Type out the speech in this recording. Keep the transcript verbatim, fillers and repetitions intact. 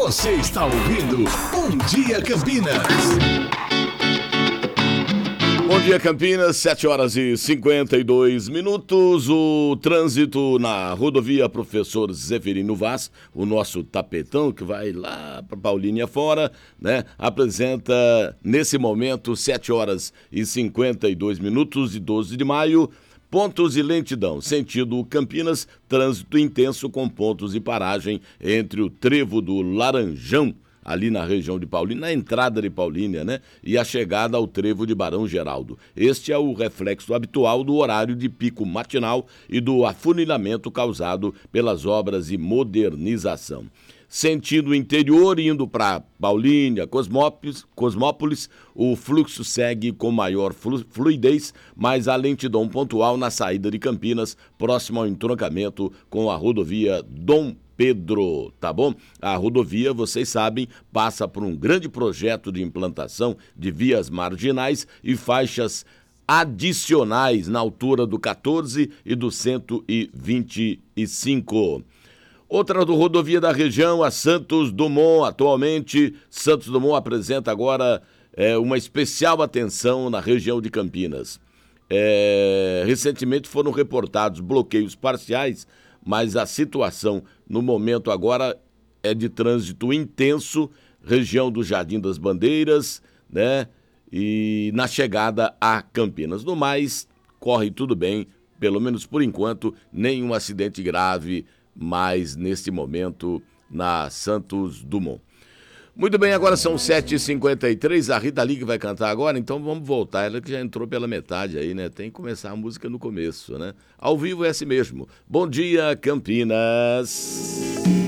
Você está ouvindo Bom Dia Campinas. Bom dia, Campinas, sete horas e cinquenta e dois minutos. O trânsito na rodovia Professor Zeferino Vaz, o nosso tapetão que vai lá para Paulínia fora, né? Apresenta nesse momento sete horas e cinquenta e dois minutos de doze de maio. Pontos de lentidão, sentido Campinas, trânsito intenso com pontos de paragem entre o trevo do Laranjão, ali na região de Paulínia, na entrada de Paulínia, né? E a chegada ao trevo de Barão Geraldo. Este é o reflexo habitual do horário de pico matinal e do afunilamento causado pelas obras de modernização. Sentido interior, indo para Paulínia, Cosmópolis, Cosmópolis, o fluxo segue com maior flu, fluidez, mas há lentidão pontual na saída de Campinas, próximo ao entroncamento com a rodovia Dom Pedro, tá bom? A rodovia, vocês sabem, passa por um grande projeto de implantação de vias marginais e faixas adicionais na altura do quatorze e do cento e vinte e cinco. Outra do rodovia da região, a Santos Dumont. Atualmente, Santos Dumont apresenta agora é, uma especial atenção na região de Campinas. É, recentemente foram reportados bloqueios parciais, mas a situação no momento agora é de trânsito intenso, região do Jardim das Bandeiras, né? E na chegada a Campinas. No mais, corre tudo bem, pelo menos por enquanto, nenhum acidente grave, mas neste momento na Santos Dumont. Muito bem, agora são sete e cinquenta e três, a Rita Lee que vai cantar agora, então vamos voltar, ela que já entrou pela metade aí, né? Tem que começar a música no começo, né? Ao vivo é assim mesmo. Bom dia, Campinas!